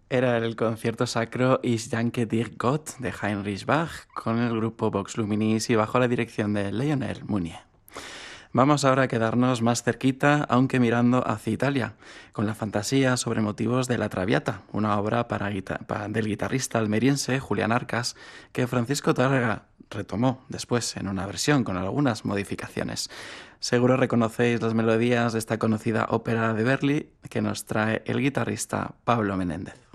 Era el concierto sacro Ich danke dir Gott de Heinrich Bach con el grupo Vox Luminis y bajo la dirección de Lionel Mounier. Vamos ahora a quedarnos más cerquita, aunque mirando hacia Italia, con la fantasía sobre motivos de La Traviata, una obra del guitarrista almeriense Julián Arcas, que Francisco Tárrega retomó después en una versión con algunas modificaciones. Seguro reconocéis las melodías de esta conocida ópera de Verdi que nos trae el guitarrista Pablo Menéndez.